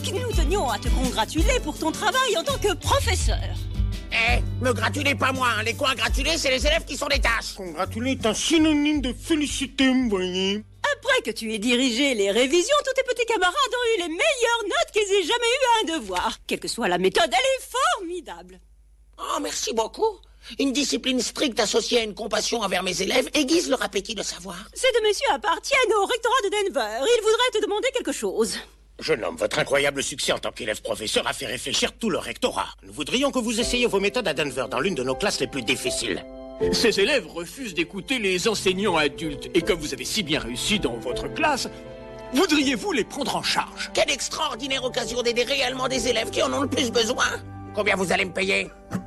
Nous tenions à te congratuler pour ton travail en tant que professeur. Eh, me gratulez pas moi, hein. Les congratulés, c'est les élèves qui sont des tâches. Congratuler est un synonyme de féliciter, vous voyez. Après que tu aies dirigé les révisions, tous tes petits camarades ont eu les meilleures notes qu'ils aient jamais eues à un devoir. Quelle que soit la méthode, elle est formidable. Oh, merci beaucoup. Une discipline stricte associée à une compassion envers mes élèves aiguise leur appétit de savoir. Ces deux messieurs appartiennent au rectorat de Denver. Ils voudraient te demander quelque chose. Jeune homme, votre incroyable succès en tant qu'élève-professeur a fait réfléchir tout le rectorat. Nous voudrions que vous essayiez vos méthodes à Denver, dans l'une de nos classes les plus difficiles. Ces élèves refusent d'écouter les enseignants adultes. Et comme vous avez si bien réussi dans votre classe, voudriez-vous les prendre en charge? Quelle extraordinaire occasion d'aider réellement des élèves qui en ont le plus besoin. Combien vous allez me payer?